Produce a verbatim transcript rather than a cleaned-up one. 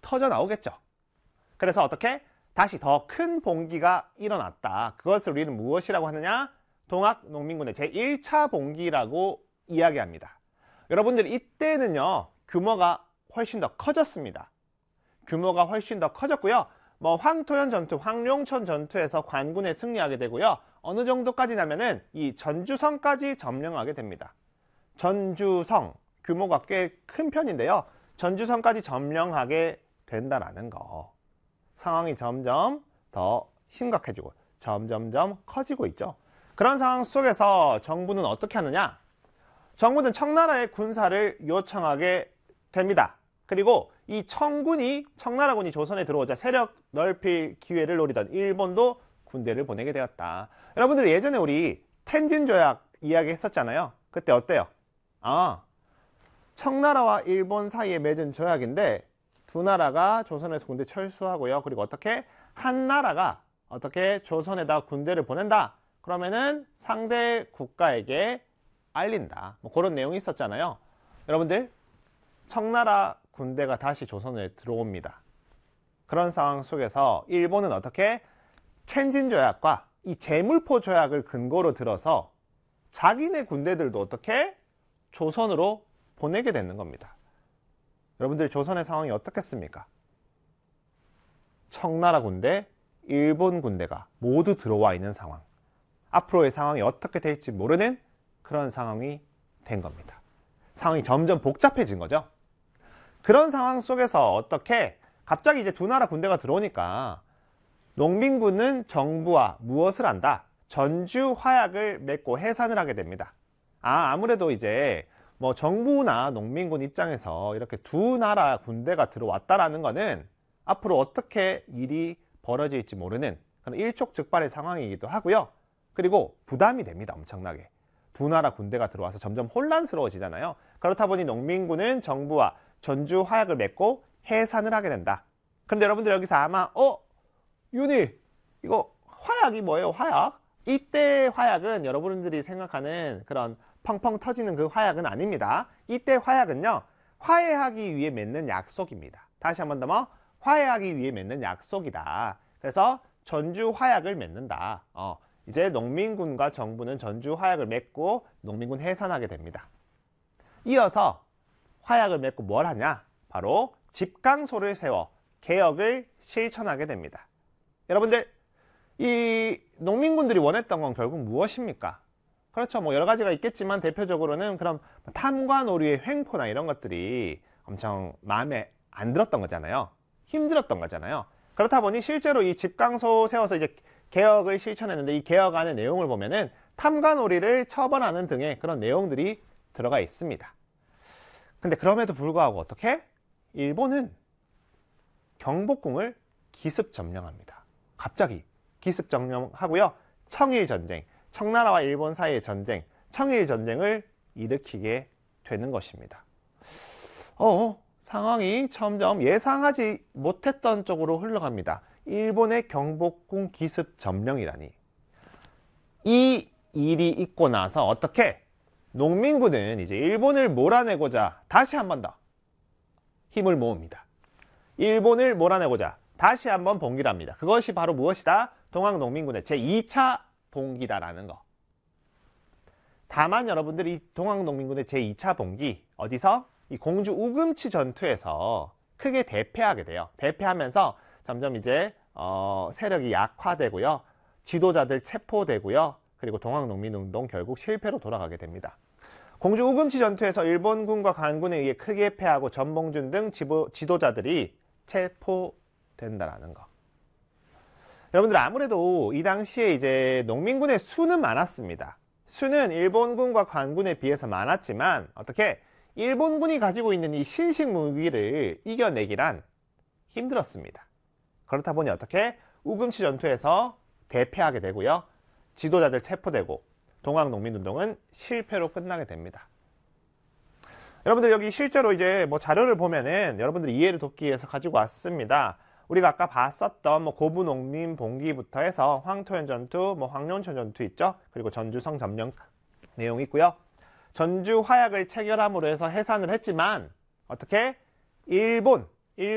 터져 나오겠죠. 그래서 어떻게? 다시 더 큰 봉기가 일어났다. 그것을 우리는 무엇이라고 하느냐? 동학농민군의 제일 차 봉기라고 이야기합니다. 여러분들 이때는요, 규모가 훨씬 더 커졌습니다. 규모가 훨씬 더 커졌고요. 뭐 황토현 전투, 황룡천 전투에서 관군에 승리하게 되고요. 어느 정도까지냐면은 이 전주성까지 점령하게 됩니다. 전주성 규모가 꽤 큰 편인데요. 전주성까지 점령하게 된다라는 거. 상황이 점점 더 심각해지고 점점점 커지고 있죠. 그런 상황 속에서 정부는 어떻게 하느냐? 정부는 청나라의 군사를 요청하게 됩니다. 그리고 이 청군이, 청나라군이 조선에 들어오자 세력 넓힐 기회를 노리던 일본도 군대를 보내게 되었다. 여러분들 예전에 우리 텐진 조약 이야기 했었잖아요. 그때 어때요? 아, 청나라와 일본 사이에 맺은 조약인데 두 나라가 조선에서 군대 철수하고요. 그리고 어떻게? 한 나라가 어떻게 조선에다 군대를 보낸다. 그러면은 상대 국가에게 알린다. 뭐 그런 내용이 있었잖아요. 여러분들, 청나라 군대가 다시 조선에 들어옵니다. 그런 상황 속에서 일본은 어떻게? 텐진 조약과 이 제물포 조약을 근거로 들어서 자기네 군대들도 어떻게? 조선으로 보내게 되는 겁니다. 여러분들 조선의 상황이 어떻겠습니까? 청나라 군대, 일본 군대가 모두 들어와 있는 상황. 앞으로의 상황이 어떻게 될지 모르는 그런 상황이 된 겁니다. 상황이 점점 복잡해진 거죠. 그런 상황 속에서 어떻게 갑자기 이제 두 나라 군대가 들어오니까 농민군은 정부와 무엇을 한다? 전주 화약을 맺고 해산을 하게 됩니다. 아, 아무래도 이제 뭐 정부나 농민군 입장에서 이렇게 두 나라 군대가 들어왔다라는 거는 앞으로 어떻게 일이 벌어질지 모르는 그런 일촉즉발의 상황이기도 하고요. 그리고 부담이 됩니다. 엄청나게. 두 나라 군대가 들어와서 점점 혼란스러워지잖아요. 그렇다 보니 농민군은 정부와 전주 화약을 맺고 해산을 하게 된다. 그런데 여러분들 여기서 아마 어? 윤희, 이거 화약이 뭐예요? 화약? 이때 화약은 여러분들이 생각하는 그런 펑펑 터지는 그 화약은 아닙니다. 이때 화약은요, 화해하기 위해 맺는 약속입니다. 다시 한 번 더 뭐? 화해하기 위해 맺는 약속이다. 그래서 전주 화약을 맺는다. 어, 이제 농민군과 정부는 전주 화약을 맺고 농민군 해산하게 됩니다. 이어서 화약을 맺고 뭘 하냐? 바로 집강소를 세워 개혁을 실천하게 됩니다. 여러분들, 이 농민군들이 원했던 건 결국 무엇입니까? 그렇죠. 뭐 여러 가지가 있겠지만 대표적으로는 그럼 탐관 오류의 횡포나 이런 것들이 엄청 마음에 안 들었던 거잖아요. 힘들었던 거잖아요. 그렇다 보니 실제로 이 집강소 세워서 이제 개혁을 실천했는데 이 개혁안의 내용을 보면은 탐관 오류를 처벌하는 등의 그런 내용들이 들어가 있습니다. 근데 그럼에도 불구하고 어떻게? 일본은 경복궁을 기습 점령합니다. 갑자기 기습 점령하고요. 청일전쟁, 청나라와 일본 사이의 전쟁, 청일전쟁을 일으키게 되는 것입니다. 어, 상황이 점점 예상하지 못했던 쪽으로 흘러갑니다. 일본의 경복궁 기습 점령이라니. 이 일이 있고 나서 어떻게? 농민군은 이제 일본을 몰아내고자 다시 한 번 더 힘을 모읍니다. 일본을 몰아내고자 다시 한번 봉기를 합니다. 그것이 바로 무엇이다? 동학농민군의 제이 차 봉기다라는 거. 다만 여러분들이 이 동학농민군의 제이 차 봉기 어디서? 이 공주 우금치 전투에서 크게 대패하게 돼요. 대패하면서 점점 이제 어, 세력이 약화되고요. 지도자들 체포되고요. 그리고 동학농민운동 결국 실패로 돌아가게 됩니다. 공주 우금치 전투에서 일본군과 관군에 의해 크게 패하고 전봉준 등 지도, 지도자들이 체포된다라는 거. 여러분들 아무래도 이 당시에 이제 농민군의 수는 많았습니다. 수는 일본군과 관군에 비해서 많았지만 어떻게 일본군이 가지고 있는 이 신식 무기를 이겨내기란 힘들었습니다. 그렇다 보니 어떻게 우금치 전투에서 대패하게 되고요. 지도자들 체포되고 동학농민운동은 실패로 끝나게 됩니다. 여러분들 여기 실제로 이제 뭐 자료를 보면은 여러분들이 이해를 돕기 위해서 가지고 왔습니다. 우리가 아까 봤었던 뭐 고부농민 봉기부터 해서 황토현 전투, 뭐 황룡천 전투 있죠. 그리고 전주성 점령 내용이 있고요. 전주 화약을 체결함으로 해서 해산을 했지만 어떻게 일본